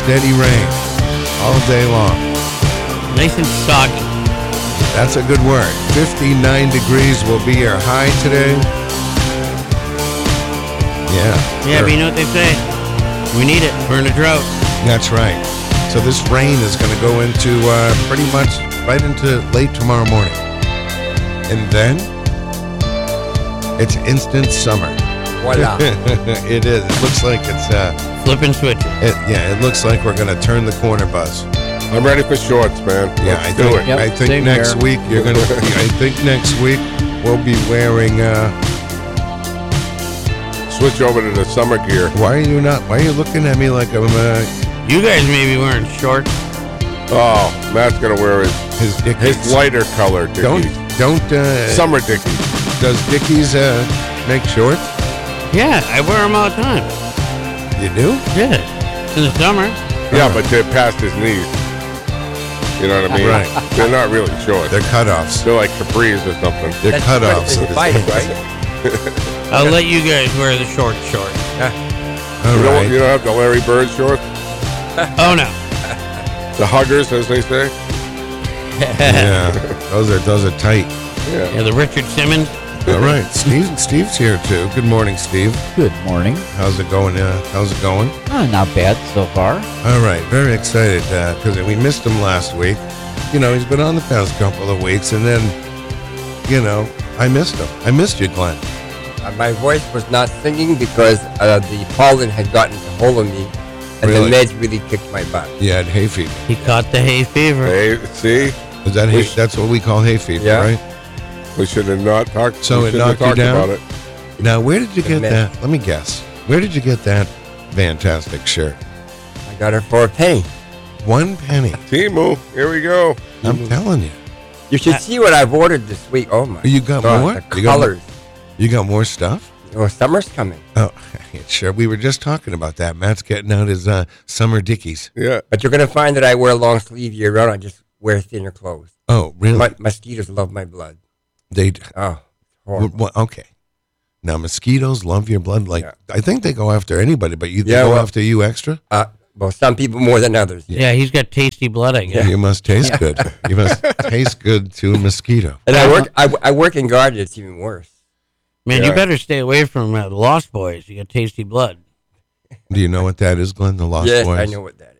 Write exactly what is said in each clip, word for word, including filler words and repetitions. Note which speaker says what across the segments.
Speaker 1: steady rain all day long.
Speaker 2: Nice and soggy.
Speaker 1: That's a good word. fifty-nine degrees will be your high today. Yeah.
Speaker 2: Yeah, but you know what they say? We need it. We're in a drought.
Speaker 1: That's right. So this rain is going to go into uh, pretty much right into late tomorrow morning. And then it's instant summer.
Speaker 3: Voila.
Speaker 1: It is. It looks like it's... Uh,
Speaker 2: Flipping switches.
Speaker 1: it, yeah, it looks like we're going to turn the corner, Buzz.
Speaker 4: I'm ready for shorts, man.
Speaker 1: Yeah,
Speaker 4: Let's
Speaker 1: I
Speaker 4: do
Speaker 1: think,
Speaker 4: it.
Speaker 3: Yep,
Speaker 1: I think
Speaker 3: same
Speaker 1: next
Speaker 3: here.
Speaker 1: week you're going to... I think next week we'll be wearing... Uh,
Speaker 4: Switch over to the summer gear.
Speaker 1: why are you not... Why are you looking at me like I'm... Uh,
Speaker 2: You guys may be wearing shorts.
Speaker 4: Oh, Matt's gonna wear his
Speaker 1: his Dickies.
Speaker 4: his lighter color
Speaker 1: Don't...
Speaker 4: Dickies.
Speaker 1: Don't... Uh,
Speaker 4: Summer Dickies.
Speaker 1: Does Dickies uh, make shorts?
Speaker 2: Yeah, I wear them all the time.
Speaker 1: You do?
Speaker 2: Yeah. In the summer.
Speaker 4: Yeah, but they're past his knees. You know what I mean?
Speaker 1: Right.
Speaker 4: They're not really shorts.
Speaker 1: They're cutoffs.
Speaker 4: They're like capris or something.
Speaker 1: They're
Speaker 3: That's
Speaker 1: cutoffs.
Speaker 3: what it's fighting, right?
Speaker 2: I'll let you guys wear the short shorts.
Speaker 1: All
Speaker 4: You don't,
Speaker 1: right.
Speaker 4: you don't have the Larry Bird shorts?
Speaker 2: Oh, no.
Speaker 4: The huggers, as they say?
Speaker 1: Yeah, those are those are tight.
Speaker 4: Yeah.
Speaker 2: Yeah, the Richard Simmons.
Speaker 1: All right, Steve. Steve's here too. Good morning, Steve.
Speaker 5: Good morning.
Speaker 1: How's it going? Uh, how's it going?
Speaker 5: Oh, not bad so far.
Speaker 1: All right, very excited because we missed him last week. You know, he's been on the past couple of weeks, and then, you know, I missed him. I missed you, Glenn.
Speaker 3: Uh, my voice was not singing because uh, the pollen had gotten a hold of me, and
Speaker 1: Really?
Speaker 3: the meds really kicked my butt.
Speaker 1: You had hay fever.
Speaker 2: He caught the hay fever.
Speaker 4: Hey, see?
Speaker 1: Is that hay?
Speaker 4: We sh-
Speaker 1: That's what we call hay fever,
Speaker 3: Yeah.
Speaker 1: right?
Speaker 4: We should have not talked
Speaker 1: So
Speaker 4: we
Speaker 1: it
Speaker 4: shouldn't have
Speaker 1: knocked you
Speaker 4: talked
Speaker 1: down?
Speaker 4: about it.
Speaker 1: Now, where did you
Speaker 3: The
Speaker 1: get
Speaker 3: med.
Speaker 1: that? Let me guess. Where did you get that fantastic shirt?
Speaker 3: I got her for a penny.
Speaker 1: One penny.
Speaker 4: Timu, here we go.
Speaker 1: I'm telling you.
Speaker 3: You should see what I've ordered this week. Oh my!
Speaker 1: You got
Speaker 3: God,
Speaker 1: more?
Speaker 3: The
Speaker 1: You got-
Speaker 3: colors.
Speaker 1: You got more stuff?
Speaker 3: Oh, summer's coming.
Speaker 1: Oh, sure. We were just talking about that. Matt's getting out his uh, summer Dickies.
Speaker 4: Yeah.
Speaker 3: But you're gonna find that I wear long sleeve year round. I just wear thinner clothes.
Speaker 1: Oh, really?
Speaker 3: My, mosquitoes love my blood.
Speaker 1: they
Speaker 3: Oh,
Speaker 1: w-
Speaker 3: horrible.
Speaker 1: w- okay. Now mosquitoes love your blood. Like
Speaker 3: Yeah.
Speaker 1: I think they go after anybody, but you they
Speaker 3: Yeah,
Speaker 1: go
Speaker 3: well-
Speaker 1: after you extra.
Speaker 3: Uh, well, some people more than others.
Speaker 2: Yeah, he's got tasty blood, I guess.
Speaker 1: You must taste good. You must taste good to a mosquito.
Speaker 3: And I work. I, I work in garden. It's even worse.
Speaker 2: Man,
Speaker 4: Yeah.
Speaker 2: you better stay away from uh, the Lost Boys. You got tasty blood.
Speaker 1: Do you know what that is, Glenn? The Lost
Speaker 3: yes,
Speaker 1: Boys.
Speaker 3: I know what that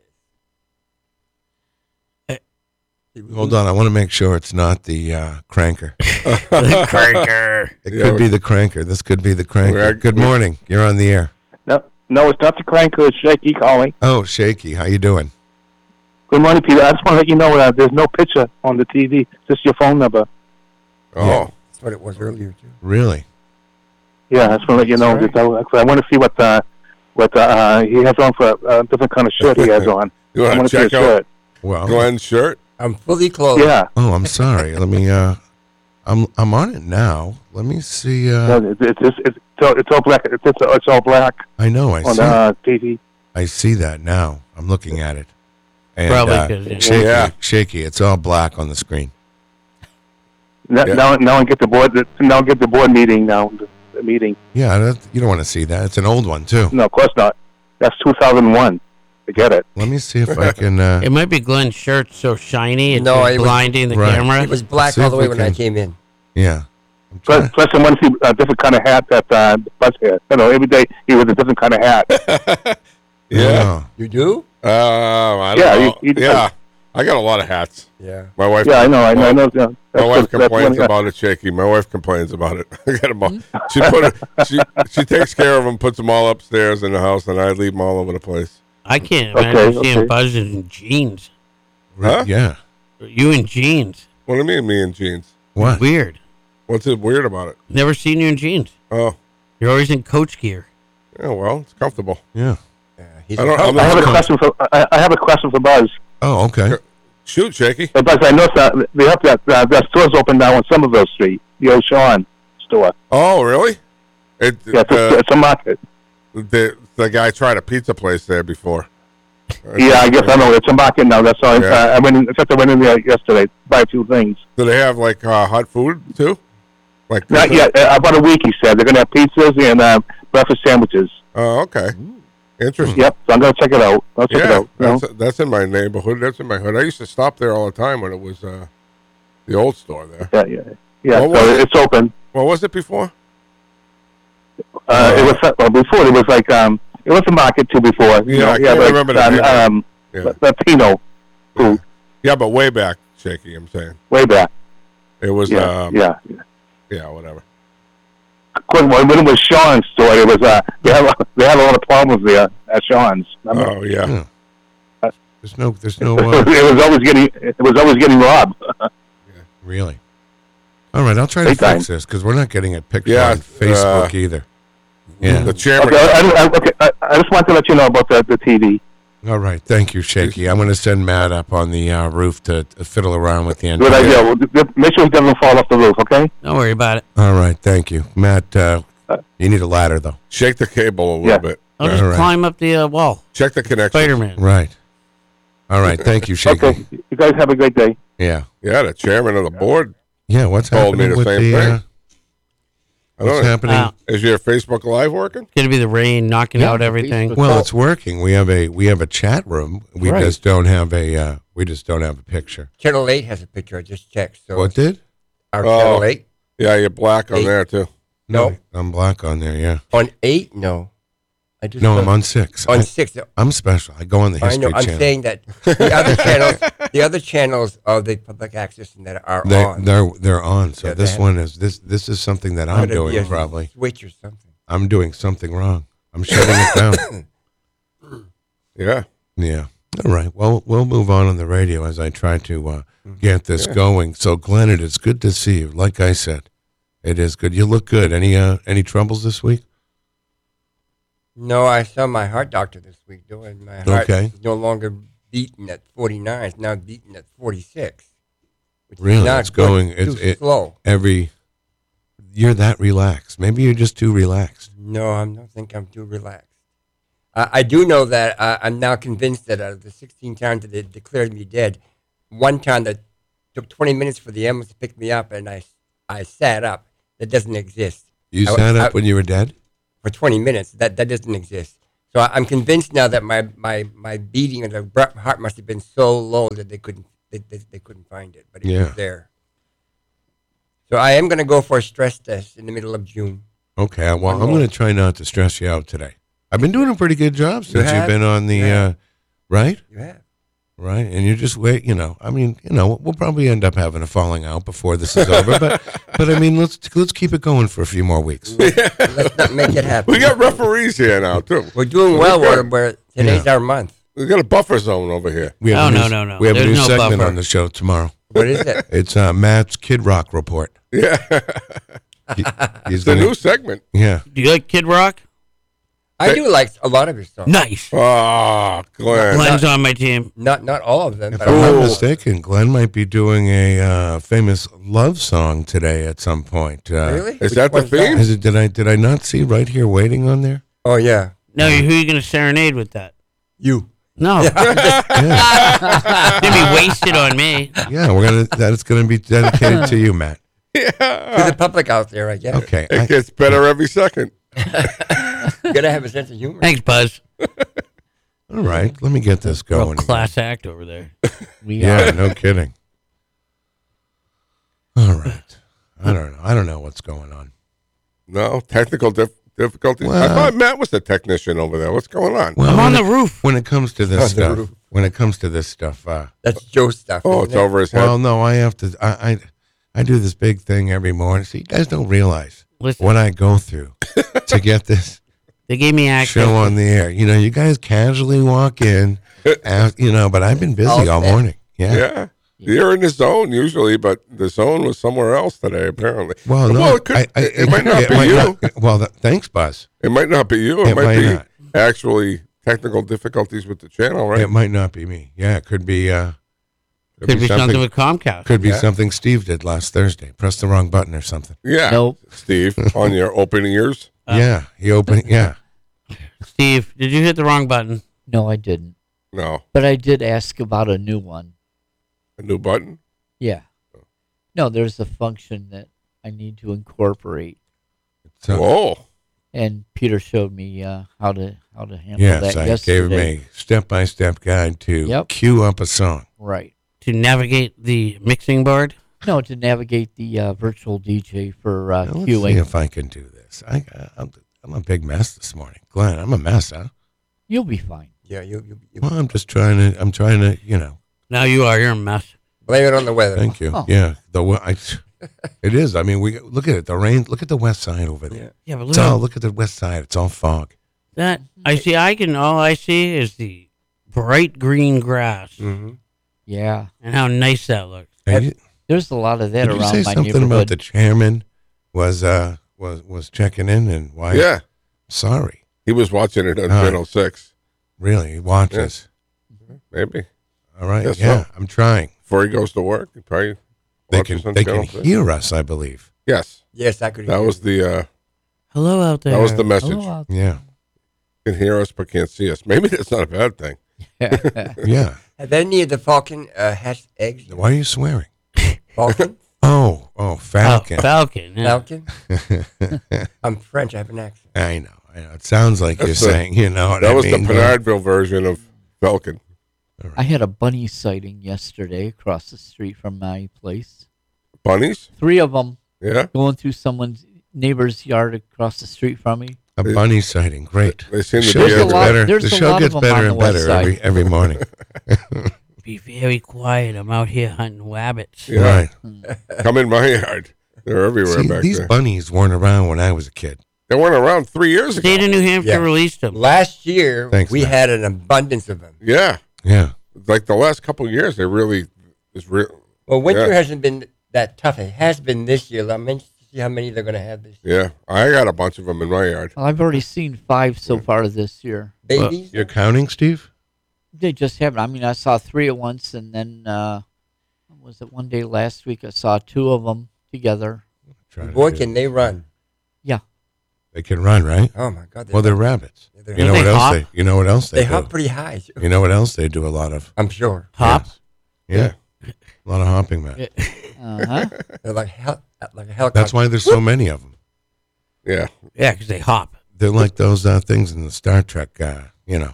Speaker 3: is.
Speaker 1: Hold on, I want to make sure it's not the uh, cranker.
Speaker 2: The cranker.
Speaker 1: It
Speaker 4: Yeah,
Speaker 1: could
Speaker 4: we-
Speaker 1: be the cranker. This could be the cranker.
Speaker 4: We're-
Speaker 1: Good
Speaker 4: we-
Speaker 1: morning. You're on the air.
Speaker 6: No, no, it's not the cranker. It's Shaky calling.
Speaker 1: Oh, Shaky, how you doing?
Speaker 6: Good morning, Peter. I just want to let you know uh, there's no picture on the T V. Just your phone number.
Speaker 4: Oh.
Speaker 3: That's what it was earlier too.
Speaker 1: Really?
Speaker 6: Yeah, I just want to let you know.
Speaker 3: That's
Speaker 6: That I, 'cause I want to see what uh, what uh, uh, he has on for a uh, different kind of shirt he has on.
Speaker 4: You
Speaker 6: I
Speaker 4: want
Speaker 6: want
Speaker 4: to
Speaker 6: to see
Speaker 4: check
Speaker 6: his
Speaker 4: out
Speaker 6: shirt.
Speaker 1: Well,
Speaker 4: Glenn's shirt?
Speaker 3: I'm fully clothed.
Speaker 6: Yeah,
Speaker 1: oh, I'm sorry. Let me. Uh, I'm I'm on it now. Let me see. Uh,
Speaker 6: no, it's it's it's, it's, all, it's all black. It's, it's it's all black
Speaker 1: I know. I
Speaker 6: on
Speaker 1: see.
Speaker 6: the uh, T V.
Speaker 1: I see that now. I'm looking at it. And,
Speaker 2: Probably
Speaker 1: uh,
Speaker 2: 'cause, yeah.
Speaker 1: shaky.
Speaker 4: Yeah.
Speaker 1: Shaky. It's all black on the screen.
Speaker 6: Now,
Speaker 4: Yeah.
Speaker 6: now, now I get the board. Now get the board meeting. Now the, the meeting.
Speaker 1: Yeah, that, you don't want to see that. It's an old one too.
Speaker 6: No, of course not. That's two thousand one. Forget it.
Speaker 1: Let me see if I can. Uh,
Speaker 2: It might be Glenn's shirt so shiny it's
Speaker 3: No,
Speaker 2: just
Speaker 3: it was-
Speaker 2: blinding the
Speaker 1: Right.
Speaker 2: camera.
Speaker 3: It was black
Speaker 1: See
Speaker 3: all
Speaker 1: if
Speaker 3: the way
Speaker 1: we
Speaker 3: when I
Speaker 1: can-
Speaker 3: came in.
Speaker 1: yeah. I'm
Speaker 6: Plus,
Speaker 1: trying-
Speaker 6: plus, I want to see a different kind of hat that uh, Buzz has. You know, every day he was a different kind of hat.
Speaker 4: Yeah.
Speaker 1: Oh.
Speaker 3: You do?
Speaker 4: Uh, I don't
Speaker 6: Yeah,
Speaker 4: know.
Speaker 6: you- you-
Speaker 4: yeah. I got a lot of hats.
Speaker 3: Yeah.
Speaker 4: My wife.
Speaker 6: Yeah, I know. I know. I know. Yeah,
Speaker 4: My
Speaker 6: that's
Speaker 4: wife
Speaker 6: what- that's
Speaker 4: complains
Speaker 6: what-
Speaker 4: about it, Shaky. My wife complains about it. I got them all. She put it, she she takes care of them, puts them all upstairs in the house, and I leave them all over the place.
Speaker 2: I can't
Speaker 6: Okay,
Speaker 2: imagine seeing
Speaker 6: okay.
Speaker 2: Buzz in jeans.
Speaker 4: Huh?
Speaker 1: Yeah.
Speaker 2: You in jeans.
Speaker 4: What do you mean, me in jeans?
Speaker 1: What?
Speaker 2: Weird.
Speaker 4: What's it weird about it?
Speaker 2: Never seen you in jeans.
Speaker 4: Oh,
Speaker 2: You're always in coach gear.
Speaker 4: yeah. Well, it's comfortable.
Speaker 1: Yeah.
Speaker 3: Yeah. He's
Speaker 4: I don't. I'm
Speaker 6: I have a
Speaker 4: not,
Speaker 6: question for I, I have a question for Buzz.
Speaker 1: Oh, okay.
Speaker 4: shoot, Shaky.
Speaker 6: But Buzz, I noticed that they have that uh, that store's open now on Somerville Street, the old Sean store.
Speaker 4: Oh, really? It,
Speaker 6: Yeah, it's, a,
Speaker 4: uh,
Speaker 6: it's a market.
Speaker 4: the the guy tried a pizza place there before.
Speaker 6: Yeah, I guess I know. It's a market now. That's all.
Speaker 4: Yeah.
Speaker 6: Uh, I went in, except I went in there yesterday to buy a few things.
Speaker 4: Do they have like uh, hot food too? Like
Speaker 6: Not
Speaker 4: pizza?
Speaker 6: yet. Uh, about a week, he said. They're going to have pizzas and uh, breakfast sandwiches.
Speaker 4: Oh, okay. Interesting.
Speaker 6: Yep. So I'm gonna check it out. I'll check it
Speaker 4: Yeah,
Speaker 6: out. you know?
Speaker 4: that's, that's in my neighborhood. That's in my hood. I used to stop there all the time when it was uh, the old store there.
Speaker 6: Yeah, yeah, yeah.
Speaker 4: What
Speaker 6: So
Speaker 4: was it?
Speaker 6: it's open.
Speaker 4: What was it before?
Speaker 6: Uh, it was well, before. It was like um, it was a market too before. you
Speaker 4: Yeah,
Speaker 6: know,
Speaker 4: I
Speaker 6: yeah,
Speaker 4: can't
Speaker 6: like,
Speaker 4: remember the
Speaker 6: um,
Speaker 4: name.
Speaker 6: um,
Speaker 4: Yeah.
Speaker 6: Latino food
Speaker 4: Yeah, but way back, Shaky, I'm saying.
Speaker 6: way back.
Speaker 4: It was,
Speaker 6: Yeah,
Speaker 4: um,
Speaker 6: yeah. yeah.
Speaker 4: yeah, whatever.
Speaker 6: When, when it was Sean's store, it was uh, they had they had a lot of problems there at Sean's. Remember?
Speaker 4: Oh, yeah.
Speaker 1: Yeah. There's no, there's no,
Speaker 6: it,
Speaker 1: uh,
Speaker 6: was, it was always getting it was always getting robbed.
Speaker 1: really. All right, I'll try to
Speaker 6: Big
Speaker 1: fix
Speaker 6: time.
Speaker 1: this because we're not getting it pictured
Speaker 4: Yeah,
Speaker 1: on Facebook
Speaker 4: uh,
Speaker 1: either. Yeah.
Speaker 4: The chairman.
Speaker 6: Okay, I, I, okay, I, I just want to let you know about the, the T V.
Speaker 1: All right, thank you, Shaky. I'm going to send Matt up on the uh, roof to, to fiddle around with the end.
Speaker 6: Good idea. Well, th- th- make sure it doesn't fall off the roof. Okay.
Speaker 2: Don't worry about it.
Speaker 1: All right, thank you, Matt. Uh, you need a ladder though.
Speaker 4: Shake the cable a little
Speaker 6: Yeah.
Speaker 4: bit.
Speaker 2: I'll just
Speaker 1: All right.
Speaker 2: climb up the uh, wall.
Speaker 4: Check the connection.
Speaker 2: Spider-Man.
Speaker 1: Right. All right, thank you, Shaky.
Speaker 6: Okay. You guys have a great day.
Speaker 1: Yeah.
Speaker 4: Yeah, the chairman of the board
Speaker 1: Yeah. What's
Speaker 4: told me
Speaker 1: happening
Speaker 4: the
Speaker 1: with
Speaker 4: same
Speaker 1: the?
Speaker 4: thing.
Speaker 1: Uh,
Speaker 4: I don't
Speaker 1: what's
Speaker 4: know.
Speaker 1: happening?
Speaker 2: Uh,
Speaker 4: Is your Facebook Live working?
Speaker 2: It's gonna be the rain knocking
Speaker 5: Yeah,
Speaker 2: out everything.
Speaker 5: Facebook.
Speaker 1: Well, it's working. We have a we have a chat room. We
Speaker 5: Right.
Speaker 1: just don't have a uh, we just don't have a picture.
Speaker 3: Channel eight has a picture. I just checked. So
Speaker 1: What did?
Speaker 3: our
Speaker 4: Oh.
Speaker 3: Channel eight
Speaker 4: Yeah, you're black on
Speaker 3: Eight.
Speaker 4: there, too.
Speaker 3: No.
Speaker 1: I'm black on there. Yeah.
Speaker 3: on eight. No, I just
Speaker 1: No,
Speaker 3: saw-
Speaker 1: I'm on six.
Speaker 3: on
Speaker 1: I,
Speaker 3: six.
Speaker 1: I'm special. I go on the
Speaker 3: I
Speaker 1: History
Speaker 3: know. I'm
Speaker 1: Channel.
Speaker 3: saying that the other channels, the other channels of the public access and that are
Speaker 1: They,
Speaker 3: on.
Speaker 1: they're they're on. So
Speaker 3: Yeah, they
Speaker 1: this
Speaker 3: have-
Speaker 1: one is this this is something that I'm
Speaker 3: Ought to be
Speaker 1: doing
Speaker 3: a
Speaker 1: probably.
Speaker 3: switch or something.
Speaker 1: I'm doing something wrong. I'm shutting it down.
Speaker 4: Yeah.
Speaker 1: Yeah. All right. Well, we'll move on on the radio as I try to uh, get this going. So, Glenn, it is good to see you. Like I said, it is good. You look good. Any uh, any troubles this week?
Speaker 3: No, I saw my heart doctor this week. Doing my heart
Speaker 1: Okay.
Speaker 3: is no longer beating at forty-nine. It's now beating at forty-six. Which is
Speaker 1: Really?
Speaker 3: not
Speaker 1: It's
Speaker 3: good.
Speaker 1: going- it's-
Speaker 3: too
Speaker 1: it-
Speaker 3: slow.
Speaker 1: Every you're that relaxed. Maybe you're just too relaxed.
Speaker 3: No, I don't think I'm too relaxed. Uh, I do know that uh, I'm now convinced that out of the sixteen times that they declared me dead, one time that took twenty minutes for the ambulance to pick me up, and I, I sat up. That doesn't exist.
Speaker 1: You
Speaker 3: I-
Speaker 1: sat
Speaker 3: I-
Speaker 1: up when you were dead.
Speaker 3: For twenty minutes. That that doesn't exist. So I, I'm convinced now that my, my, my beating of the br- heart must have been so low that they couldn't they, they, they couldn't find it, but it
Speaker 1: Yeah.
Speaker 3: was there. So I am going to go for a stress test in the middle of June.
Speaker 1: Okay. Well,
Speaker 3: One
Speaker 1: I'm
Speaker 3: more.
Speaker 1: going to try not to stress you out today. I've been doing a pretty good job since you've
Speaker 3: have?
Speaker 1: been on the
Speaker 3: Yeah.
Speaker 1: uh, right.
Speaker 3: You have.
Speaker 1: Right, and you just wait. You know, I mean, you know, we'll probably end up having a falling out before this is over. But, but I mean, let's let's keep it going for a few more weeks.
Speaker 3: Let's not make it happen.
Speaker 4: We got referees here now, too.
Speaker 3: We're doing well.
Speaker 4: We're
Speaker 3: We're, we're today's our month.
Speaker 4: We got a buffer zone over here.
Speaker 1: We
Speaker 2: No,
Speaker 1: a
Speaker 2: no,
Speaker 1: new,
Speaker 2: no, no.
Speaker 1: We have a
Speaker 2: There's
Speaker 1: new
Speaker 2: no
Speaker 1: segment
Speaker 2: buffer.
Speaker 1: on the show tomorrow.
Speaker 3: What is it?
Speaker 1: It's uh, Matt's Kid Rock report.
Speaker 4: Yeah.
Speaker 1: He- he's
Speaker 4: It's a
Speaker 1: gonna,
Speaker 4: new segment.
Speaker 1: yeah.
Speaker 2: Do you like Kid Rock?
Speaker 3: I do like a lot of his songs.
Speaker 2: Nice.
Speaker 4: Oh, Glenn.
Speaker 2: Glenn's on my team.
Speaker 3: Not not all of them,
Speaker 1: If
Speaker 3: but
Speaker 1: I'm
Speaker 3: a
Speaker 1: not
Speaker 3: lot.
Speaker 1: mistaken, Glenn might be doing a uh, famous love song today at some point. Uh,
Speaker 3: Really?
Speaker 4: Is
Speaker 3: Which
Speaker 4: that the
Speaker 3: one's
Speaker 4: theme?
Speaker 1: Is it? Did I did I not see right here waiting on there?
Speaker 3: Oh yeah,
Speaker 2: No, who are you gonna serenade with that?
Speaker 3: you.
Speaker 2: No,
Speaker 1: Yeah,
Speaker 2: gonna be wasted on me.
Speaker 1: yeah. We're gonna that's gonna be dedicated to you, Matt.
Speaker 3: To the public out there, I guess.
Speaker 1: Okay.
Speaker 4: It
Speaker 1: I-
Speaker 4: gets better every second.
Speaker 3: You gotta have a sense of humor.
Speaker 2: Thanks, Buzz.
Speaker 1: all right. Let me get this
Speaker 2: Real
Speaker 1: going.
Speaker 2: class act over there.
Speaker 5: We
Speaker 1: Yeah,
Speaker 5: are.
Speaker 1: no kidding. All right. I don't know. I don't know what's going on.
Speaker 4: No, technical dif- difficulties. I
Speaker 1: Well-
Speaker 4: thought Matt was the technician over there. What's going on?
Speaker 1: Well,
Speaker 2: I'm on
Speaker 1: when
Speaker 2: the
Speaker 1: it-
Speaker 2: roof.
Speaker 1: When it comes to
Speaker 3: On
Speaker 1: this
Speaker 3: the
Speaker 1: stuff,
Speaker 3: roof.
Speaker 1: when it comes to this stuff, uh,
Speaker 3: That's Joe's stuff.
Speaker 4: Oh,
Speaker 3: isn't
Speaker 4: it's
Speaker 3: it?
Speaker 4: over his head.
Speaker 1: well, no, I have to. I, I I do this big thing every morning. So you guys don't realize
Speaker 2: Listen,
Speaker 1: what I go through to get this
Speaker 2: they gave me access.
Speaker 1: show on the air. You know, you guys casually walk in, ask, you know, but I've been busy
Speaker 3: All
Speaker 1: all
Speaker 3: set.
Speaker 1: morning. Yeah.
Speaker 4: yeah. You're in the zone usually, but the zone was somewhere else today, apparently.
Speaker 1: Well, no,
Speaker 4: well, it, could,
Speaker 1: I, I,
Speaker 4: it, it might not
Speaker 1: it
Speaker 4: be
Speaker 1: might
Speaker 4: you.
Speaker 1: not- well, th- thanks, Buzz.
Speaker 4: It might not be you. It,
Speaker 1: It
Speaker 4: might,
Speaker 1: might
Speaker 4: be
Speaker 1: not.
Speaker 4: actually technical difficulties with the channel, right?
Speaker 1: It might not be me. Yeah, it could be. Uh,
Speaker 2: Could be something with Comcast.
Speaker 1: Could be
Speaker 4: Yeah.
Speaker 1: something Steve did last Thursday. Press the wrong button or something.
Speaker 4: yeah.
Speaker 5: Nope.
Speaker 4: Steve, on your open ears.
Speaker 2: Uh,
Speaker 1: yeah, he opened. Yeah,
Speaker 2: Steve, did you hit the wrong button?
Speaker 5: No, I didn't.
Speaker 4: No.
Speaker 5: But I did ask about a new one.
Speaker 4: A new button?
Speaker 5: Yeah. No, there's a function that I need to incorporate.
Speaker 1: so
Speaker 4: Whoa.
Speaker 5: And Peter showed me uh, how to how to handle
Speaker 1: Yes,
Speaker 5: that
Speaker 1: I
Speaker 5: yesterday.
Speaker 1: gave him a step-by-step guide to
Speaker 5: Yep.
Speaker 1: cue up a song.
Speaker 5: Right.
Speaker 2: To navigate the mixing board.
Speaker 5: No, to navigate the uh, virtual D J for uh,
Speaker 1: Now, let's
Speaker 5: queuing.
Speaker 1: see if I can do this. I, I'm, I'm a big mess this morning, Glenn. I'm a mess, huh?
Speaker 5: You'll be fine.
Speaker 3: Yeah, you, you, you
Speaker 1: Well, I'm just trying to. I'm trying to. You know.
Speaker 2: Now you are. You're a mess.
Speaker 3: blame it on the weather.
Speaker 1: Thank you.
Speaker 5: Oh.
Speaker 1: Yeah. The we- I, it is. I mean, we look at it. The rain. Look at the west side over there.
Speaker 3: Yeah.
Speaker 2: Yeah, but look
Speaker 1: It's
Speaker 2: at
Speaker 1: all. Look at the west side. It's all fog.
Speaker 2: that. I see. I can. All I see is the bright green grass
Speaker 3: Mm-hmm.
Speaker 5: Yeah.
Speaker 2: and how nice that looks.
Speaker 1: And you-
Speaker 5: There's a lot of that
Speaker 1: Did you
Speaker 5: around
Speaker 1: say
Speaker 5: my
Speaker 1: something
Speaker 5: neighborhood.
Speaker 1: about the chairman was uh was was checking in and why?
Speaker 4: Yeah,
Speaker 1: Sorry.
Speaker 4: he was watching it on
Speaker 1: All right.
Speaker 4: Channel Six.
Speaker 1: Really? He watches.
Speaker 4: Maybe
Speaker 1: All right.
Speaker 4: Guess
Speaker 1: yeah,
Speaker 4: so.
Speaker 1: I'm trying.
Speaker 4: before he goes to work, he probably
Speaker 1: They can
Speaker 4: watches on
Speaker 1: they can
Speaker 4: Channel six.
Speaker 1: hear us, I believe.
Speaker 4: Yes,
Speaker 3: Yes, I could.
Speaker 4: that
Speaker 3: hear
Speaker 4: was
Speaker 3: you.
Speaker 4: the uh,
Speaker 2: Hello out there.
Speaker 4: that was the message.
Speaker 5: Hello out
Speaker 1: Yeah.
Speaker 4: Can hear us but can't see us. Maybe that's not a bad thing.
Speaker 5: there.
Speaker 1: Yeah.
Speaker 3: Have any of the falcon uh, hatched eggs?
Speaker 1: Why are you swearing?
Speaker 3: Falcon?
Speaker 1: Oh, oh, Falcon.
Speaker 2: Oh, Falcon. Yeah.
Speaker 3: Falcon? I'm French. I have an accent.
Speaker 1: I know. I know. It sounds like
Speaker 4: That's
Speaker 1: you're
Speaker 4: the-
Speaker 1: saying, you know what
Speaker 4: That
Speaker 1: I
Speaker 4: was
Speaker 1: mean?
Speaker 4: the Penardville version of Falcon.
Speaker 5: I had a bunny sighting yesterday across the street from my place.
Speaker 4: Bunnies?
Speaker 5: Three of them
Speaker 4: Yeah.
Speaker 5: going through someone's neighbor's yard across the street from me.
Speaker 1: A bunny sighting. Great.
Speaker 4: They seem
Speaker 1: The
Speaker 4: to
Speaker 1: show
Speaker 4: be
Speaker 5: There's a
Speaker 1: gets
Speaker 5: lot-
Speaker 1: better.
Speaker 5: there's
Speaker 1: The
Speaker 5: a
Speaker 1: show
Speaker 5: lot of
Speaker 1: gets
Speaker 5: them
Speaker 1: better
Speaker 5: on
Speaker 1: and
Speaker 5: the west
Speaker 1: better every,
Speaker 5: side.
Speaker 1: every morning.
Speaker 2: Be very quiet. I'm out here hunting wabbits.
Speaker 4: Yeah.
Speaker 1: Right.
Speaker 4: Come in my yard. They're everywhere
Speaker 1: See,
Speaker 4: back
Speaker 1: these
Speaker 4: there.
Speaker 1: bunnies weren't around when I was a kid.
Speaker 4: They weren't around three years ago.
Speaker 2: State of New Hampshire
Speaker 3: Yeah.
Speaker 2: released them.
Speaker 3: Last year,
Speaker 1: Thanks,
Speaker 3: we
Speaker 1: man.
Speaker 3: had an abundance of them.
Speaker 4: Yeah.
Speaker 1: Yeah.
Speaker 4: Like the last couple of years, they really is real.
Speaker 3: Well, winter
Speaker 4: Yeah.
Speaker 3: hasn't been that tough. It has been this year. I'm interested to see how many they're going to have this year.
Speaker 4: Yeah. I got a bunch of them in my yard.
Speaker 5: Well, I've already seen five so far this year.
Speaker 3: Babies?
Speaker 1: You're counting, Steve?
Speaker 5: They just haven't. I mean, I saw three at once, and then uh, was it one day last week? I saw two of them together.
Speaker 1: Try to
Speaker 3: Boy,
Speaker 1: do-
Speaker 3: can they run.
Speaker 1: They can run, right?
Speaker 3: Oh, my God.
Speaker 1: Well, they're rabbits.
Speaker 3: they're-
Speaker 1: You know
Speaker 2: They
Speaker 1: what else
Speaker 2: hop?
Speaker 1: they? You know what else they,
Speaker 3: they
Speaker 1: do?
Speaker 3: hop pretty high, too.
Speaker 1: You know what else they do a lot of?
Speaker 3: I'm sure.
Speaker 2: Hop.
Speaker 1: Yes. Yeah. A lot of hopping, man.
Speaker 5: Uh huh.
Speaker 3: They're like, hel- like a helicopter.
Speaker 1: That's why there's so many of them.
Speaker 4: Yeah.
Speaker 2: Yeah, because they hop.
Speaker 1: They're like those uh, things in the Star Trek. Uh, you know.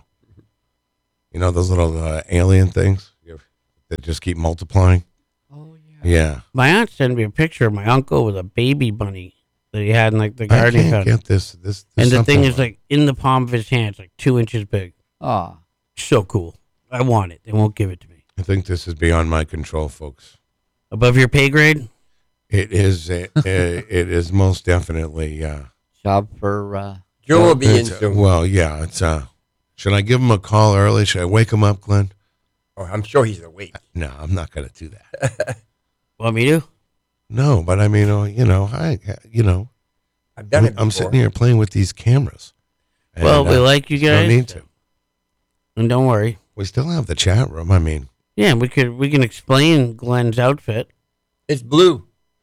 Speaker 1: You know those little uh, alien things that just keep multiplying.
Speaker 5: Oh yeah.
Speaker 1: Yeah.
Speaker 2: My aunt sent me a picture of my uncle with a baby bunny that he had in like the
Speaker 1: I
Speaker 2: garden.
Speaker 1: can't
Speaker 2: hut.
Speaker 1: get this. This.
Speaker 2: And
Speaker 1: there's
Speaker 2: the thing
Speaker 1: something
Speaker 2: is like in the palm of his hand. It's like two inches big.
Speaker 5: Ah.
Speaker 2: So cool. I want it. They won't give it to me.
Speaker 1: I think this is beyond my control, folks.
Speaker 2: Above your pay grade?
Speaker 1: It is. Uh, uh, it is most definitely. Uh,
Speaker 5: Job for. Uh,
Speaker 3: Joe will be in
Speaker 1: it's, uh,
Speaker 3: soon.
Speaker 1: well, yeah. It's. Uh, should I give him a call early? Should I wake him up, Glenn?
Speaker 3: Oh, I'm sure he's awake.
Speaker 1: No, I'm not going to do that.
Speaker 2: Want me to?
Speaker 1: No, but I mean, uh, you know, I, you know,
Speaker 3: I've done
Speaker 1: I'm,
Speaker 3: it before.
Speaker 1: I'm sitting here playing with these cameras. And,
Speaker 2: Well, we
Speaker 1: uh,
Speaker 2: like you
Speaker 1: Don't
Speaker 2: guys.
Speaker 1: need to.
Speaker 2: And don't worry.
Speaker 1: We still have the chat room. I mean,
Speaker 2: Yeah, we could we can explain Glenn's outfit.
Speaker 3: It's blue.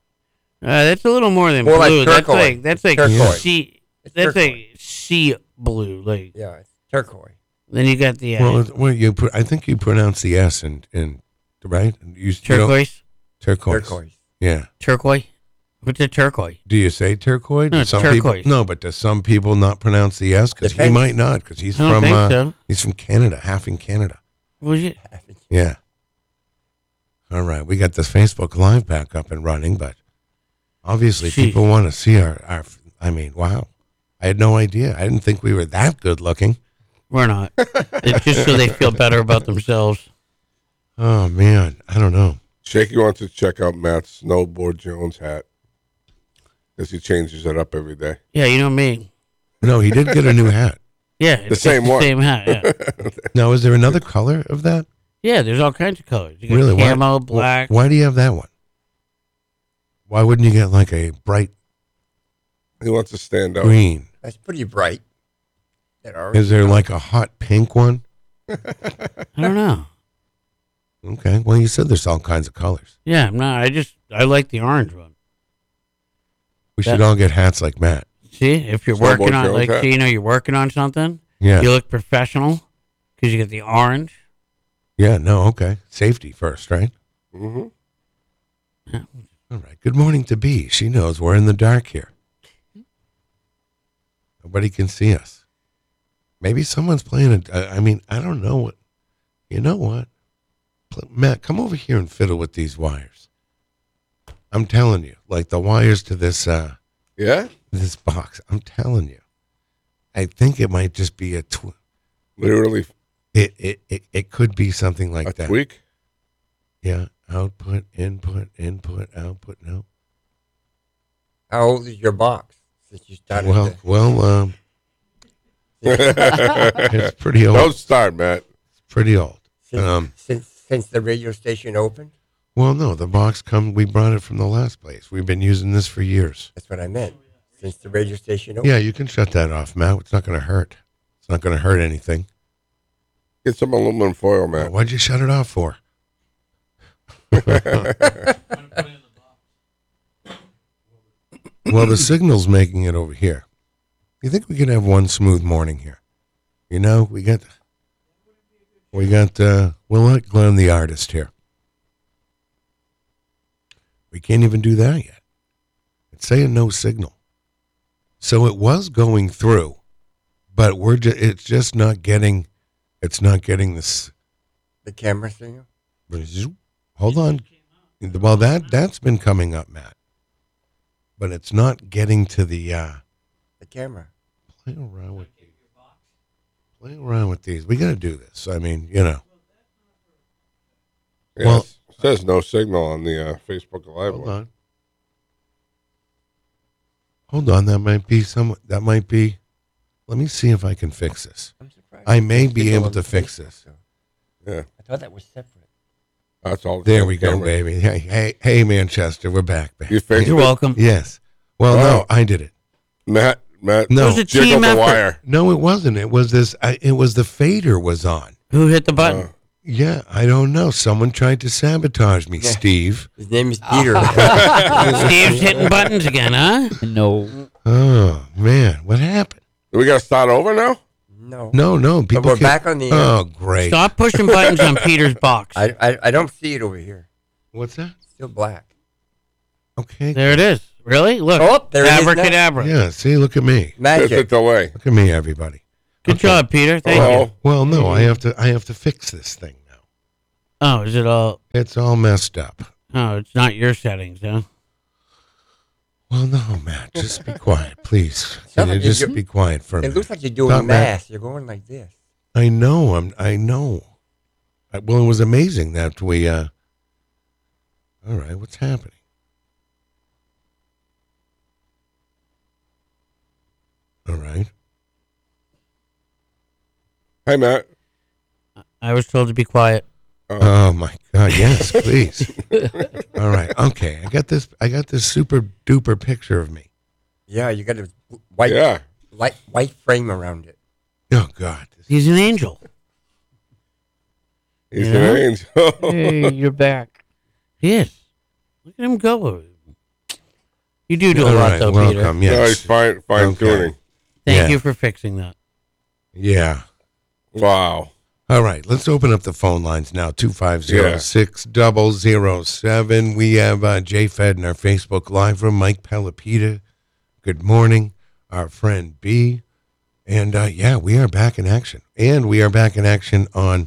Speaker 2: Uh, that's a little more than
Speaker 3: More like
Speaker 2: blue. that's
Speaker 3: turquoise.
Speaker 2: like that's like
Speaker 3: Turquoise.
Speaker 2: sea.
Speaker 3: It's
Speaker 2: That's
Speaker 3: turquoise.
Speaker 2: like sea blue. Like
Speaker 3: Yeah, it's turquoise.
Speaker 2: then you got the uh,
Speaker 1: well, well, you. Pr- I think you pronounce the S in, in right. You, you don't-
Speaker 2: turquoise.
Speaker 1: turquoise.
Speaker 3: Turquoise.
Speaker 1: Yeah.
Speaker 2: Turquoise. What's a turquoise?
Speaker 1: Do you say turquoise?
Speaker 2: No,
Speaker 1: Do
Speaker 2: it's
Speaker 1: some
Speaker 2: turquoise.
Speaker 1: People, no, but does some people not pronounce the S? Because he
Speaker 3: Depends.
Speaker 1: might not. Because he's
Speaker 2: I don't
Speaker 1: from.
Speaker 2: think
Speaker 1: uh,
Speaker 2: so.
Speaker 1: He's from Canada, half in Canada.
Speaker 2: Was it?
Speaker 1: Yeah. All right, we got this Facebook Live back up and running, but obviously
Speaker 2: Gee.
Speaker 1: people want to see our, our. I mean, wow. I had no idea. I didn't think we were that good looking.
Speaker 2: We're not. It's just so they feel better about themselves.
Speaker 1: Oh man, I don't know.
Speaker 4: Shaky wants to check out Matt's Snowboard Jones hat because he changes it up every day.
Speaker 2: Yeah, you know me.
Speaker 1: No, he did get a new hat.
Speaker 2: Yeah, it's
Speaker 4: same
Speaker 2: the
Speaker 4: one.
Speaker 2: Same hat. Yeah.
Speaker 1: Now, is there another color of that?
Speaker 2: Yeah, there's all kinds of colors. You got
Speaker 1: Really? Why-
Speaker 2: camo, black.
Speaker 1: Why do you have that one? Why wouldn't you get like a bright
Speaker 4: He wants to stand out.
Speaker 1: green?
Speaker 3: That's pretty bright. That orange.
Speaker 1: Is there like a hot pink one?
Speaker 2: I don't know.
Speaker 1: Okay. Well, you said there's all kinds of colors.
Speaker 2: Yeah, I'm not. I just I like the orange one.
Speaker 1: We
Speaker 2: That-
Speaker 1: should all get hats like Matt.
Speaker 2: See, if you're
Speaker 4: Snowboard
Speaker 2: working on
Speaker 4: Jones
Speaker 2: like,
Speaker 4: hat.
Speaker 2: so you know, you're working on something.
Speaker 1: Yeah.
Speaker 2: You look professional because you get the orange.
Speaker 1: Yeah. No. Okay. Safety first, right?
Speaker 4: hmm
Speaker 1: All right. Good morning to B. She knows we're in the dark here. Nobody can see us. Maybe someone's playing a. I mean, I don't know what. You know what? Matt, come over here and fiddle with these wires. I'm telling you, like the wires to this uh,
Speaker 4: Yeah?
Speaker 1: this box. I'm telling you, I think it might just be a. Tw-
Speaker 4: Literally
Speaker 1: it, it it it could be something like
Speaker 4: a
Speaker 1: that.
Speaker 4: tweak?
Speaker 1: Yeah, output, input, input, output. No.
Speaker 3: How old is your box since you started?
Speaker 1: Well,
Speaker 3: to-
Speaker 1: well, um, it's pretty old.
Speaker 4: Don't start, Matt.
Speaker 1: It's pretty old.
Speaker 3: since,
Speaker 1: Um,
Speaker 3: since since the radio station opened?
Speaker 1: Well, no, the box come. We brought it from the last place. We've been using this for years.
Speaker 3: That's what I meant. Since the radio station opened.
Speaker 1: Yeah, you can shut that off, Matt. It's not going to hurt. It's not going to hurt anything.
Speaker 4: Get some aluminum foil, Matt.
Speaker 1: Why'd you shut it off for? Well, the signal's making it over here. You think we could have one smooth morning here? You know, we got, we got. Uh, we'll let Glenn, the artist, here. We can't even do that yet. It's saying no signal. So it was going through, but we're ju- it's just not getting. It's not getting this.
Speaker 3: The camera signal?
Speaker 1: Hold on. Well, that that's been coming up, Matt. But it's not getting to the. Uh,
Speaker 3: The camera.
Speaker 1: play around with these. Play around with these. We got to do this. I mean, you know.
Speaker 4: Yeah,
Speaker 1: Well-
Speaker 4: it says no signal on the uh, Facebook Live
Speaker 1: Hold
Speaker 4: one.
Speaker 1: on. Hold on. That might be some. That might be. Let me see if I can fix this.
Speaker 3: I'm surprised.
Speaker 1: I may be
Speaker 3: Signal
Speaker 1: able
Speaker 3: on
Speaker 1: to
Speaker 3: the
Speaker 1: fix
Speaker 3: Facebook,
Speaker 1: this.
Speaker 3: so-
Speaker 4: Yeah,
Speaker 3: I thought that was separate.
Speaker 4: that's all.
Speaker 1: There we go,
Speaker 4: Camera.
Speaker 1: baby. Hey, hey, hey, Manchester, we're back, baby.
Speaker 4: You fixed
Speaker 2: You're
Speaker 4: it?
Speaker 2: welcome.
Speaker 1: Yes. Well,
Speaker 4: Oh.
Speaker 1: no, I did it.
Speaker 4: Matt, Matt,
Speaker 1: No.
Speaker 2: It was a
Speaker 4: jiggle
Speaker 2: team
Speaker 4: the
Speaker 2: effort.
Speaker 4: wire.
Speaker 1: No, it wasn't. It was this. I, it was the fader was on.
Speaker 2: Who hit the button?
Speaker 4: Uh,
Speaker 1: Yeah, I don't know. Someone tried to sabotage me, Steve.
Speaker 3: His name is Peter.
Speaker 2: Steve's hitting buttons again, huh?
Speaker 5: No.
Speaker 1: Oh man, what happened?
Speaker 4: we got to start over now?
Speaker 3: no.
Speaker 1: No, no, people.
Speaker 3: But we're
Speaker 1: can't-
Speaker 3: back on the air.
Speaker 1: Oh, great.
Speaker 2: Stop pushing buttons on Peter's box.
Speaker 3: I, I I don't see it over here.
Speaker 1: What's that?
Speaker 3: Still black.
Speaker 1: Okay.
Speaker 2: There it is. Really? Look.
Speaker 3: Oh, there it is now.
Speaker 2: Abracadabra.
Speaker 1: Yeah. See, look at me.
Speaker 4: There's a
Speaker 3: Magic.
Speaker 4: delay.
Speaker 1: Look at me, everybody.
Speaker 2: Good
Speaker 1: Okay.
Speaker 2: job, Peter. Thank
Speaker 4: Oh,
Speaker 2: you.
Speaker 1: Well, no, I have to. I have to fix this thing now.
Speaker 2: Oh, is it all?
Speaker 1: It's all messed up.
Speaker 2: Oh, it's not your settings, huh?
Speaker 1: Well, no, Matt, just be quiet, please.
Speaker 3: Sounds
Speaker 1: Yeah,
Speaker 3: like
Speaker 1: just
Speaker 3: you-
Speaker 1: be quiet for a
Speaker 3: It
Speaker 1: minute.
Speaker 3: looks like you're doing
Speaker 1: Stop, Matt.
Speaker 3: math. You're going like this.
Speaker 1: I know. I'm. I know. I, well, it was amazing that we. uh All right, what's happening? All right.
Speaker 4: Hi, Matt.
Speaker 2: I was told to be quiet.
Speaker 1: Oh my God! Yes, please. All right. Okay. I got this. I got this super duper picture of me.
Speaker 3: Yeah, you got a white
Speaker 4: Yeah.
Speaker 3: light, white frame around it.
Speaker 1: Oh God.
Speaker 2: He's an angel.
Speaker 4: He's
Speaker 2: Yeah.
Speaker 4: an angel.
Speaker 5: Hey, you're back.
Speaker 2: He is. Look at him go. You do do a
Speaker 1: All
Speaker 2: lot,
Speaker 1: right.
Speaker 2: though,
Speaker 1: Welcome.
Speaker 2: Peter.
Speaker 4: No, he's
Speaker 1: Yes.
Speaker 4: fine, fine
Speaker 1: Okay.
Speaker 4: tuning.
Speaker 2: Thank
Speaker 1: Yeah.
Speaker 2: you for fixing that.
Speaker 1: Yeah.
Speaker 4: Wow.
Speaker 1: All right, let's open up the phone lines now. two five zero, six zero zero seven. We have uh, Jay Fed in our Facebook Live room, Mike Pelopita. Good morning, our friend B. And uh, yeah, we are back in action. And we are back in action on.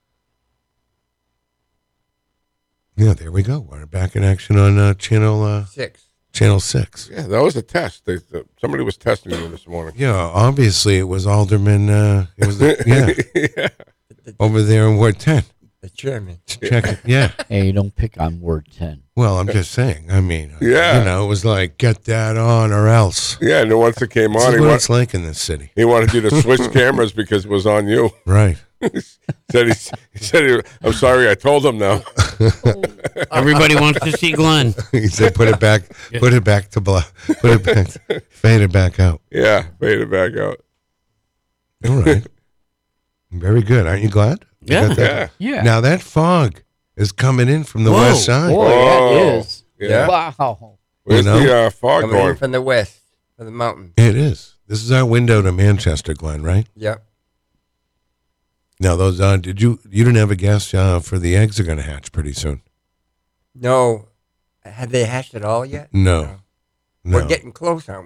Speaker 1: Yeah, there we go. We're back in action on uh, channel uh,
Speaker 3: Six.
Speaker 1: channel six.
Speaker 4: Yeah, that was a test. They, uh, somebody was testing you this morning.
Speaker 1: Yeah, obviously it was Alderman. Uh, it was yeah
Speaker 4: Yeah.
Speaker 3: The,
Speaker 1: over there in Ward ten.
Speaker 3: the chairman.
Speaker 1: Check it. Yeah.
Speaker 5: Hey, don't pick on word ten.
Speaker 1: Well, I'm just saying. I mean, uh,
Speaker 4: Yeah.
Speaker 1: you know, it was like get that on or else.
Speaker 4: Yeah, and then once it came
Speaker 1: This
Speaker 4: on,
Speaker 1: is
Speaker 4: he,
Speaker 1: what
Speaker 4: wa-
Speaker 1: it's like in this city,
Speaker 4: he wanted you to switch cameras because it was on you.
Speaker 1: right?
Speaker 4: said he, he said, he, I'm sorry, I told him now.
Speaker 2: Everybody wants to see Glenn.
Speaker 1: He said, "Put it back, put it back to black, put it back, fade it back out."
Speaker 4: Yeah, fade it back out.
Speaker 1: All right, very good. Aren't you glad? You
Speaker 2: Yeah.
Speaker 1: got that?
Speaker 4: Yeah.
Speaker 5: Yeah.
Speaker 1: Now that fog is coming in from the
Speaker 2: Whoa.
Speaker 1: west side.
Speaker 5: Boy,
Speaker 4: Oh,
Speaker 5: that is.
Speaker 4: yeah.
Speaker 5: Wow.
Speaker 4: Where's
Speaker 1: You know?
Speaker 4: the uh, fog
Speaker 3: Coming in
Speaker 4: going?
Speaker 3: from the west, from the mountain.
Speaker 1: It is. This is our window to Manchester, Glenn. Right
Speaker 3: Yep.
Speaker 1: now, those. Uh, did you? You didn't have a guess uh, for the eggs are going to hatch pretty soon.
Speaker 3: No. Have they hatched it all yet?
Speaker 1: No. No.
Speaker 3: We're getting close, aren't we, though?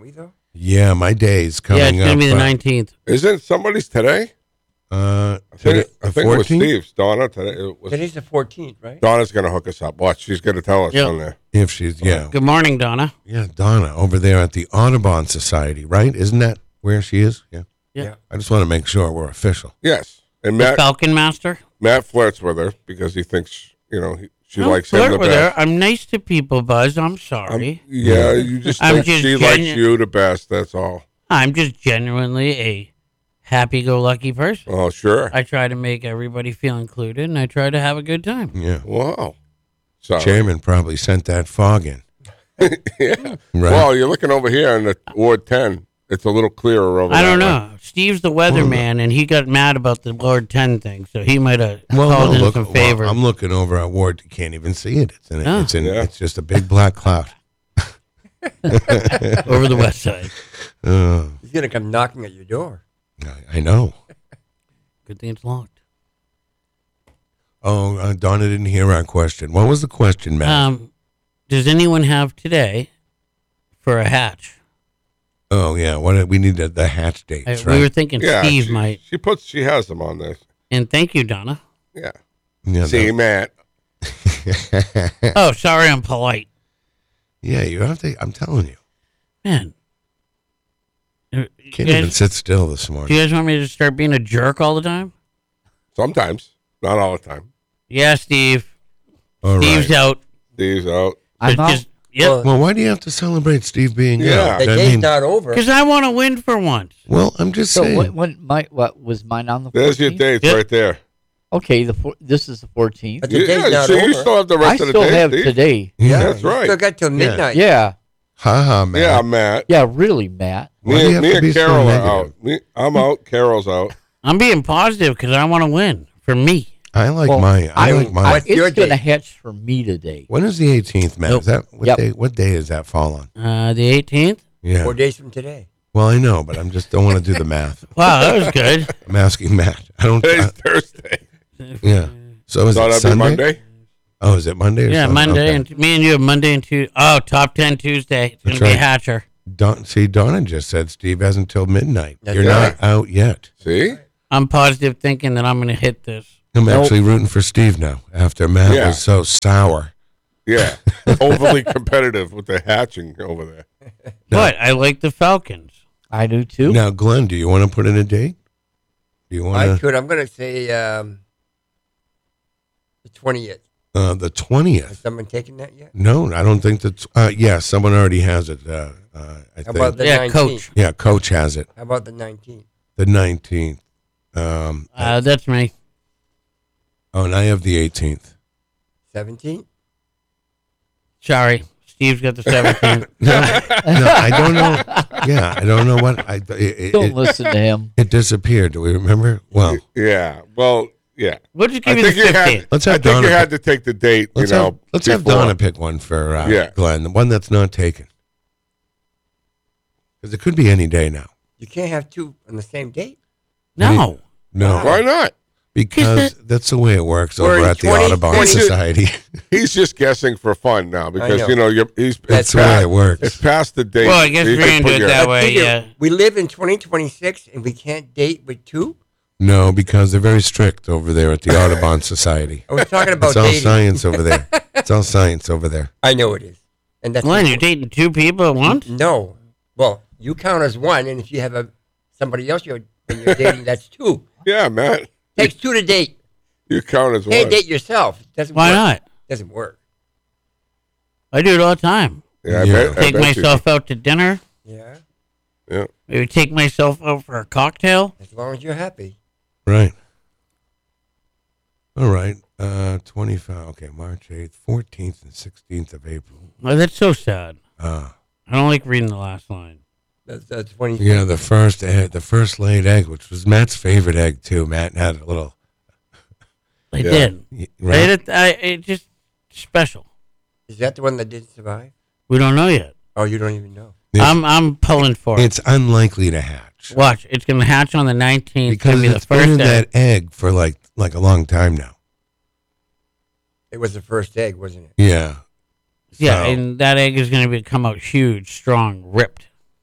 Speaker 1: Yeah, my day's coming
Speaker 2: Yeah, it's
Speaker 1: up.
Speaker 2: going to be the
Speaker 1: uh,
Speaker 2: nineteenth.
Speaker 4: Isn't somebody's today?
Speaker 1: Uh,
Speaker 4: I think,
Speaker 1: today,
Speaker 4: it, I think it was
Speaker 1: fourteenth?
Speaker 4: Steve's. Donna today. It was,
Speaker 3: Today's the fourteenth, right?
Speaker 4: Donna's going to hook us up. Watch, she's going to tell us
Speaker 2: Yep.
Speaker 4: on there.
Speaker 1: If she's, yeah.
Speaker 2: Good morning, Donna.
Speaker 1: Yeah, Donna over there at the Audubon Society, right? Isn't that where she is? Yeah.
Speaker 2: Yeah.
Speaker 1: I just want to make sure we're official.
Speaker 4: Yes, and
Speaker 2: The
Speaker 4: Matt
Speaker 2: Falcon Master.
Speaker 4: Matt flirts with her because he thinks you know he, she
Speaker 2: Don't
Speaker 4: likes him
Speaker 2: flirt
Speaker 4: the
Speaker 2: with
Speaker 4: best.
Speaker 2: her. I'm nice to people, Buzz. I'm
Speaker 4: I'm-
Speaker 2: sorry.
Speaker 4: yeah, you just
Speaker 2: I'm
Speaker 4: think
Speaker 2: just
Speaker 4: she likes
Speaker 2: genu-
Speaker 4: you the best. That's all.
Speaker 2: I'm just genuinely a happy-go-lucky person.
Speaker 4: Oh, sure.
Speaker 2: I try to make everybody feel included, and I try to have a good time.
Speaker 1: Yeah.
Speaker 4: Wow. So
Speaker 1: Chairman probably sent that fog in.
Speaker 4: yeah.
Speaker 1: Right.
Speaker 4: Well, you're looking over here in the Ward ten. It's a little clearer over
Speaker 2: I don't
Speaker 4: that way.
Speaker 2: know. Steve's the weatherman, and he got mad about the Lord ten thing, so he might have
Speaker 1: Well,
Speaker 2: called
Speaker 1: no,
Speaker 2: in
Speaker 1: look,
Speaker 2: some
Speaker 1: well,
Speaker 2: favors.
Speaker 1: I'm looking over at Ward. You can't even see it. It's in,
Speaker 2: Oh.
Speaker 1: it's in,
Speaker 4: Yeah.
Speaker 1: it's just a big black cloud.
Speaker 2: over the west side.
Speaker 1: Oh,
Speaker 3: He's gonna come knocking at your door.
Speaker 1: I, I know.
Speaker 2: Good thing it's locked.
Speaker 1: Oh, uh, Donna didn't hear our question. What was the question, Matt?
Speaker 2: Um, does anyone have today for a hatch?
Speaker 1: oh, yeah. What we need the, the hatch
Speaker 2: I-
Speaker 1: dates,
Speaker 2: We were
Speaker 1: right?
Speaker 2: thinking
Speaker 4: Yeah,
Speaker 2: Steve
Speaker 4: she,
Speaker 2: might.
Speaker 4: She puts. She has them on this.
Speaker 2: And thank you, Donna.
Speaker 4: Yeah.
Speaker 1: Yeah,
Speaker 4: See, Matt.
Speaker 1: the-
Speaker 2: Oh, sorry, I'm polite.
Speaker 1: yeah, you have to. I'm telling you,
Speaker 2: Man. Uh, You
Speaker 1: can't even
Speaker 2: guys,
Speaker 1: sit still this
Speaker 2: do
Speaker 1: morning.
Speaker 2: you guys want me to start being a jerk all the time?
Speaker 4: Sometimes, not all the time.
Speaker 2: Yeah, Steve.
Speaker 1: All
Speaker 2: Steve's
Speaker 1: right.
Speaker 2: out.
Speaker 4: Steve's out.
Speaker 5: I'm
Speaker 2: But
Speaker 5: out.
Speaker 2: just, yep.
Speaker 3: Well,
Speaker 1: Well, why do you have to celebrate Steve being
Speaker 4: Yeah.
Speaker 1: out?
Speaker 3: the
Speaker 1: I
Speaker 3: day's
Speaker 1: mean,
Speaker 3: not over.
Speaker 2: Because I want to win for once.
Speaker 1: well, I'm just
Speaker 5: So
Speaker 1: saying.
Speaker 5: when, when my what was mine on the
Speaker 4: There's your
Speaker 5: fourteenth?
Speaker 4: dates
Speaker 2: Yep.
Speaker 4: right there.
Speaker 5: Okay, the four, this is the fourteenth.
Speaker 3: But the
Speaker 4: You,
Speaker 3: day's
Speaker 4: yeah,
Speaker 3: not
Speaker 4: so you
Speaker 3: over.
Speaker 4: still have the
Speaker 5: I
Speaker 4: rest of the
Speaker 5: still
Speaker 4: day.
Speaker 5: have
Speaker 4: Steve.
Speaker 5: today.
Speaker 1: yeah,
Speaker 4: That's
Speaker 3: you
Speaker 4: right.
Speaker 3: Still got till midnight.
Speaker 5: Yeah,
Speaker 1: ha ha, man.
Speaker 4: Yeah, Matt.
Speaker 5: yeah, really, Matt.
Speaker 1: Why do
Speaker 4: Me,
Speaker 1: you have
Speaker 4: me
Speaker 1: to
Speaker 4: and
Speaker 1: be so
Speaker 4: Carol are
Speaker 1: negative?
Speaker 4: out. Me, I'm out. Carol's out.
Speaker 2: I'm being positive because I want to win for me.
Speaker 1: I like
Speaker 5: Well,
Speaker 1: my. I,
Speaker 3: I-
Speaker 1: like my.
Speaker 3: I- What's your
Speaker 5: It's going to
Speaker 3: date?
Speaker 5: hatch for me today.
Speaker 1: when is the eighteenth, Matt?
Speaker 2: Nope.
Speaker 1: Is that what
Speaker 5: Yep.
Speaker 1: day? What day does that fall on?
Speaker 2: Uh, the eighteenth?
Speaker 1: Yeah.
Speaker 3: Four days from today.
Speaker 1: Well, I know, but I'm just don't want to do the math.
Speaker 2: Wow, that was good.
Speaker 1: I'm asking Matt. I don't.
Speaker 4: Today's
Speaker 1: I-
Speaker 4: Thursday.
Speaker 1: yeah. So is
Speaker 4: Thought
Speaker 1: it
Speaker 4: that'd
Speaker 1: Sunday?
Speaker 4: be Monday.
Speaker 1: Oh, is it Monday? Or
Speaker 2: Yeah,
Speaker 1: Sunday?
Speaker 2: Monday.
Speaker 1: Okay.
Speaker 2: And me and you have Monday and Tuesday. Oh, top ten Tuesday. It's going
Speaker 1: That's
Speaker 2: to be a
Speaker 1: right.
Speaker 2: hatcher.
Speaker 1: Don, see, Donna just said Steve hasn't till midnight.
Speaker 3: That's
Speaker 1: You're
Speaker 4: right.
Speaker 1: not out yet.
Speaker 4: See?
Speaker 2: I'm positive thinking that I'm going to hit this.
Speaker 1: I'm
Speaker 5: Nope.
Speaker 1: actually rooting for Steve now after Matt
Speaker 4: Yeah.
Speaker 1: was so sour.
Speaker 4: Yeah. Overly competitive with the hatching over there.
Speaker 2: But I like the Falcons.
Speaker 5: I do too.
Speaker 1: Now, Glenn, do you want to put in a date? Do you
Speaker 3: I
Speaker 1: want to?
Speaker 3: could. I'm gonna say um, the twentieth.
Speaker 1: Uh, the
Speaker 3: Has
Speaker 1: twentieth.
Speaker 3: someone taken that yet?
Speaker 1: No, I don't think that's. Uh, yeah, someone already has it. Uh, uh, I
Speaker 3: How
Speaker 1: think.
Speaker 3: about the
Speaker 2: Yeah,
Speaker 3: nineteenth?
Speaker 2: coach.
Speaker 1: yeah, Coach has it.
Speaker 3: How about the nineteenth?
Speaker 1: The nineteenth. Um,
Speaker 2: Uh, that's me.
Speaker 1: oh, and I have the eighteenth.
Speaker 3: Seventeenth?
Speaker 2: Sorry. Steve's got the seventeenth.
Speaker 1: No, no, I don't know. Yeah, I don't know what I. It, it,
Speaker 5: Don't
Speaker 1: it,
Speaker 5: listen to him.
Speaker 1: it disappeared. Do we remember? Well,
Speaker 4: Yeah. Well, yeah.
Speaker 2: We'll just
Speaker 4: I
Speaker 2: give you the
Speaker 4: think you
Speaker 2: fifteenth.
Speaker 4: had.
Speaker 1: Let's
Speaker 4: I
Speaker 1: have
Speaker 4: think
Speaker 1: Donna.
Speaker 4: you had to take the date. You
Speaker 1: let's
Speaker 4: know.
Speaker 1: have, let's have
Speaker 4: before.
Speaker 1: Donna pick one for uh,
Speaker 4: Yeah.
Speaker 1: Glenn, the one that's not taken, because it could be any day now.
Speaker 3: You can't have two on the same date.
Speaker 2: No.
Speaker 1: No,
Speaker 4: Why not?
Speaker 1: because that's the way it works
Speaker 3: We're
Speaker 1: over
Speaker 3: in
Speaker 1: at the
Speaker 3: twenty
Speaker 1: Audubon
Speaker 3: twenty
Speaker 1: Society.
Speaker 4: He's just guessing for fun now because
Speaker 3: know.
Speaker 4: you know you're, he's
Speaker 1: That's
Speaker 4: it's
Speaker 1: the way
Speaker 4: past,
Speaker 1: it works.
Speaker 4: It's past the date.
Speaker 2: Well, I guess
Speaker 4: You
Speaker 2: we're
Speaker 4: can
Speaker 2: gonna
Speaker 4: put
Speaker 2: do it
Speaker 4: your-
Speaker 2: that
Speaker 3: I
Speaker 2: way.
Speaker 3: figure
Speaker 2: Yeah.
Speaker 3: We live in twenty twenty-six and we can't date with two.
Speaker 1: No, because they're very strict over there at the Audubon Society.
Speaker 3: I was talking about
Speaker 1: It's all
Speaker 3: dating.
Speaker 1: science over there. It's all science over there.
Speaker 3: I know it is. And that's
Speaker 2: Glenn, you're dating two people at once?
Speaker 3: No. Well, you count as one, and if you have a somebody else you're when you're dating, that's two.
Speaker 4: Yeah, Matt.
Speaker 3: Takes two to date.
Speaker 4: You count as
Speaker 3: Can't
Speaker 4: one.
Speaker 3: date yourself. Doesn't
Speaker 2: Why
Speaker 3: work.
Speaker 2: not?
Speaker 3: Doesn't work.
Speaker 2: I do it all the time.
Speaker 4: Yeah, I
Speaker 1: Yeah.
Speaker 4: bet, I
Speaker 2: Take
Speaker 4: bet you
Speaker 2: myself out to dinner.
Speaker 3: Yeah.
Speaker 4: do. Yeah.
Speaker 2: Maybe take myself out for a cocktail.
Speaker 3: As long as you're happy.
Speaker 1: Right. All right. Uh, twenty-five. Okay, March eighth, fourteenth, and sixteenth of April.
Speaker 2: Oh, that's so sad.
Speaker 1: Uh,
Speaker 2: I don't like reading the last line.
Speaker 3: That's that's twenty.
Speaker 1: yeah, the first egg, the first laid egg, which was Matt's favorite egg too. Matt had a little.
Speaker 2: I
Speaker 4: Yeah.
Speaker 2: did.
Speaker 1: y-
Speaker 2: I
Speaker 1: Right?
Speaker 2: did it, I, it just special.
Speaker 3: Is that the one that didn't survive?
Speaker 2: We don't know yet.
Speaker 3: Oh, you don't even know.
Speaker 1: It's,
Speaker 2: I'm I'm pulling for it.
Speaker 1: it's unlikely to hatch
Speaker 2: Watch, it's gonna hatch on the nineteenth. It's gonna
Speaker 1: because
Speaker 2: be the
Speaker 1: it's been in
Speaker 2: first egg.
Speaker 1: that egg for like like a long time now.
Speaker 3: It was the first egg, wasn't it?
Speaker 1: Yeah.
Speaker 2: Yeah,
Speaker 1: So-
Speaker 2: and that egg is gonna be come out huge, strong, ripped.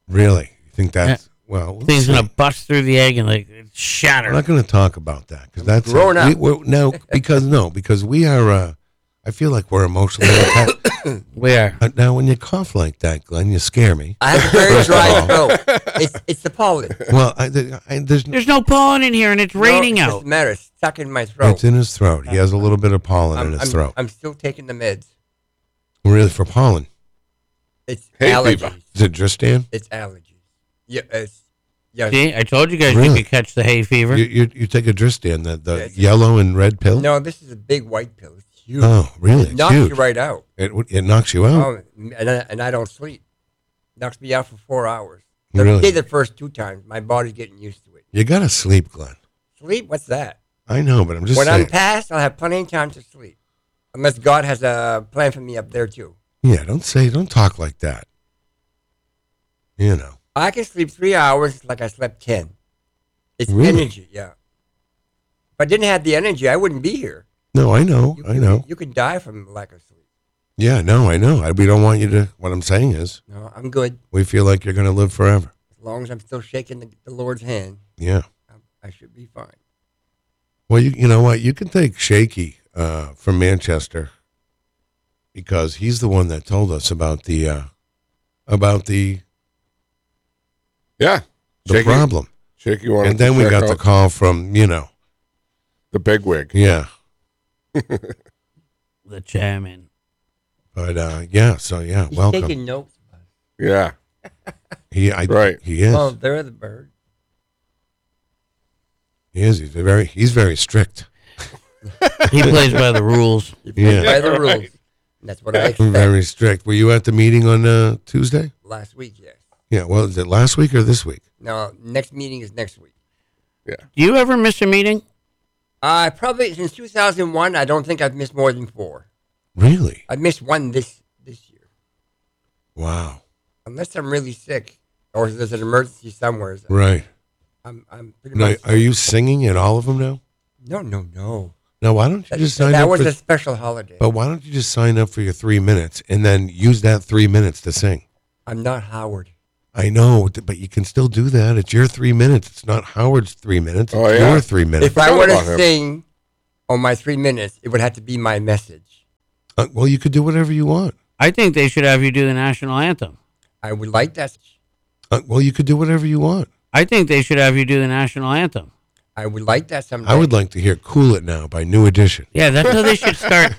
Speaker 1: Really? You think that's well? we'll
Speaker 2: Thing's
Speaker 1: see.
Speaker 2: gonna bust through the egg and like shatter.
Speaker 1: I'm not going to talk about that because that's
Speaker 3: grown
Speaker 1: we,
Speaker 3: up.
Speaker 1: we're, no, because no, because we are. Uh, I feel like we're emotionally attached.
Speaker 2: Where?
Speaker 1: Uh, now, when you cough like that, Glenn, you scare me.
Speaker 3: I have a very dry throat. It's it's the pollen.
Speaker 1: Well, I, I, I, there's no,
Speaker 2: There's no pollen in here, and it's raining
Speaker 3: no, it
Speaker 2: out.
Speaker 3: doesn't matter. It's stuck in my throat.
Speaker 1: it's in his throat. He has a little bit of pollen
Speaker 3: I'm,
Speaker 1: in his
Speaker 3: I'm,
Speaker 1: throat.
Speaker 3: I'm still taking the meds.
Speaker 1: Really, for pollen?
Speaker 3: It's
Speaker 4: Hay
Speaker 3: allergies.
Speaker 4: fever.
Speaker 1: Is it Dristan?
Speaker 3: It's allergies. Yeah, it's yeah.
Speaker 2: See, I told you guys
Speaker 1: Really?
Speaker 2: you could catch the hay fever.
Speaker 1: You, you you take a Dristan, the the
Speaker 3: Yes.
Speaker 1: yellow and red pill.
Speaker 3: No, this is a big white pill. It's huge.
Speaker 1: Oh, really?
Speaker 3: It
Speaker 1: It's
Speaker 3: knocks
Speaker 1: huge.
Speaker 3: you right out.
Speaker 1: It it knocks you out.
Speaker 3: Oh, and I, and I don't sleep. Knocks me out for four hours. The
Speaker 1: Really?
Speaker 3: did the first two times. My body's getting used to it.
Speaker 1: You gotta sleep, Glenn.
Speaker 3: Sleep? What's that?
Speaker 1: I know, but I'm just
Speaker 3: when
Speaker 1: saying.
Speaker 3: I'm past, I'll have plenty of time to sleep. Unless God has a plan for me up there too.
Speaker 1: yeah, don't say, don't talk like that. You know.
Speaker 3: I can sleep three hours like I slept ten. It's
Speaker 1: Really?
Speaker 3: energy, yeah. If I didn't have the energy, I wouldn't be here.
Speaker 1: No, I know,
Speaker 3: You
Speaker 1: I
Speaker 3: could-
Speaker 1: know.
Speaker 3: You could die from lack of sleep.
Speaker 1: Yeah, no, I know. I, we don't want you to. What I'm saying is,
Speaker 3: No, I'm good.
Speaker 1: we feel like you're gonna live forever.
Speaker 3: As long as I'm still shaking the, the Lord's hand,
Speaker 1: Yeah.
Speaker 3: I, I should be fine.
Speaker 1: Well, you you know what? You can take Shaky uh, from Manchester because he's the one that told us about the uh, about the
Speaker 4: Yeah.
Speaker 1: the
Speaker 4: Shaky,
Speaker 1: problem,
Speaker 4: Shaky wanted
Speaker 1: and then
Speaker 4: to
Speaker 1: we
Speaker 4: check
Speaker 1: got the
Speaker 4: out
Speaker 1: call from you know,
Speaker 4: the bigwig.
Speaker 1: yeah.
Speaker 2: The chairman.
Speaker 1: But uh, yeah, so yeah,
Speaker 3: He's
Speaker 1: welcome.
Speaker 3: taking notes.
Speaker 4: Yeah.
Speaker 1: He I,
Speaker 4: Right.
Speaker 1: he is.
Speaker 3: Oh, there the bird.
Speaker 1: He is. He's very he's very strict.
Speaker 2: He plays by the rules.
Speaker 1: Yeah.
Speaker 3: By the
Speaker 4: Right.
Speaker 3: rules. And that's what I expect.
Speaker 1: Very strict. Were you at the meeting on uh, Tuesday?
Speaker 3: Last week, yes.
Speaker 1: Yeah. Well, is it last week or this week?
Speaker 3: No, next meeting is next week.
Speaker 2: Do you ever miss a meeting?
Speaker 3: Uh, probably since two thousand one, I don't think I've missed more than four.
Speaker 1: Really?
Speaker 3: I missed one this this year.
Speaker 1: Wow.
Speaker 3: Unless I'm really sick or there's an emergency somewhere.
Speaker 1: Right.
Speaker 3: I'm, I'm pretty
Speaker 1: Now,
Speaker 3: much
Speaker 1: are you singing at all of them now?
Speaker 3: No, no, no.
Speaker 1: Now, why don't you
Speaker 3: That,
Speaker 1: just sign
Speaker 3: that
Speaker 1: up
Speaker 3: was
Speaker 1: for?
Speaker 3: a special holiday.
Speaker 1: But why don't you just sign up for your three minutes and then use that three minutes to sing?
Speaker 3: I'm not Howard.
Speaker 1: I know, but you can still do that. It's your three minutes. It's not Howard's three minutes. It's
Speaker 4: Oh, yeah.
Speaker 1: your three minutes.
Speaker 3: If I
Speaker 4: forgot
Speaker 3: were to
Speaker 4: about him.
Speaker 3: sing on my three minutes, it would have to be my message.
Speaker 1: Uh, well, you could do whatever you want.
Speaker 2: I think they should have you do the national anthem.
Speaker 3: I would like that.
Speaker 1: Uh, well, you could do whatever you want.
Speaker 2: I think they should have you do the national anthem.
Speaker 3: I would like that someday.
Speaker 1: I would like to hear "Cool It Now" by New Edition.
Speaker 2: Yeah, that's how they should start.